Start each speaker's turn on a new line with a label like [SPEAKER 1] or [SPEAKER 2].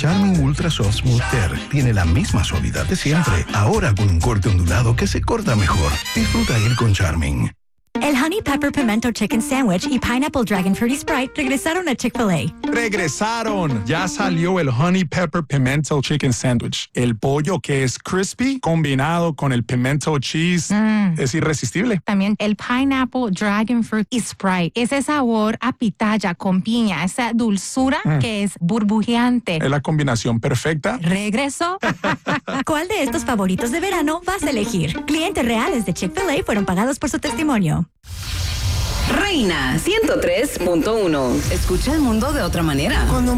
[SPEAKER 1] Charmin Ultra Soft Smooth Tear tiene la misma suavidad de siempre, ahora con un corte ondulado que se corta mejor. Disfruta ir con Charmin.
[SPEAKER 2] El Honey Pepper Pimento Chicken Sandwich y Pineapple Dragon Fruity Sprite regresaron a Chick-fil-A.
[SPEAKER 3] ¡Regresaron! Ya salió el Honey Pepper Pimento Chicken Sandwich. El pollo que es crispy combinado con el pimento cheese es irresistible.
[SPEAKER 4] También el Pineapple Dragon Fruit y Sprite. Ese sabor a pitaya con piña, esa dulzura que es burbujeante.
[SPEAKER 3] Es la combinación perfecta.
[SPEAKER 4] ¿Regresó?
[SPEAKER 2] ¿Cuál de estos favoritos de verano vas a elegir? Clientes reales de Chick-fil-A fueron pagados por su testimonio.
[SPEAKER 5] Reina 103.1. Escucha el mundo de otra manera.
[SPEAKER 6] Cuando